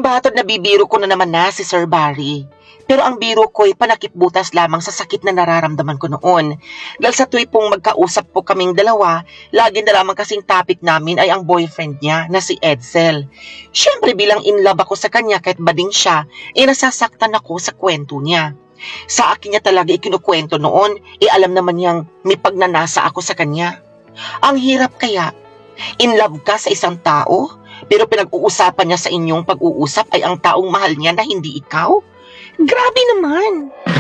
batod na bibiro ko na naman na si Sir Barry. Pero ang biro ko'y panakipbutas lamang sa sakit na nararamdaman ko noon. Dahil sa tuwi pong magkausap po kaming dalawa, lagi na lamang kasing topic namin ay ang boyfriend niya na si Edsel. Siyempre bilang in love ako sa kanya kahit bading siya, nasasaktan ako sa kwento niya. Sa akin niya talaga ikinukwento noon, alam naman niyang may pagnanasa ako sa kanya. Ang hirap kaya, in love ka sa isang tao, pero pinag-uusapan niya sa inyong pag-uusap ay ang taong mahal niya na hindi ikaw? Grabe naman!